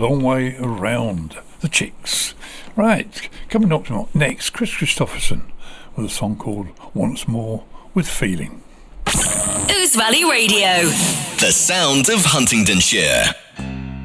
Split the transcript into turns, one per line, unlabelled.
long way around. The Chicks. Right, coming up next, Chris Christopherson with a song called Once More with Feeling.
Ouse Valley Radio.
The sound of Huntingdonshire.